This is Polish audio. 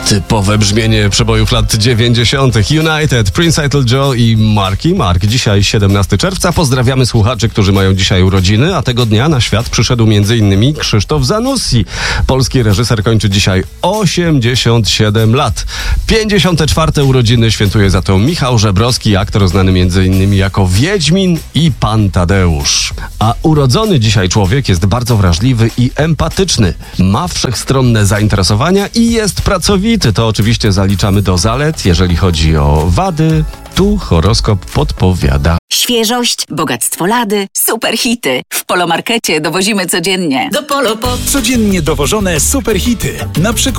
Typowe brzmienie przebojów lat 90. United, Prince Idol Joe i Marky Mark. Dzisiaj 17 czerwca. Pozdrawiamy słuchaczy, którzy mają dzisiaj urodziny, a tego dnia na świat przyszedł m.in. Krzysztof Zanussi. Polski reżyser kończy dzisiaj 87 lat. 54. urodziny świętuje za to Michał Żebrowski, aktor znany m.in. jako Wiedźmin i Pan Tadeusz. A urodzony dzisiaj człowiek jest bardzo wrażliwy i empatyczny. Ma wszechstronne zainteresowania i jest pracowity. To oczywiście zaliczamy do zalet. Jeżeli chodzi o wady, tu horoskop podpowiada. Świeżość, bogactwo lady, super hity. W Polomarkecie dowozimy codziennie. Do Polo Pop. Codziennie dowożone super hity. Na przykład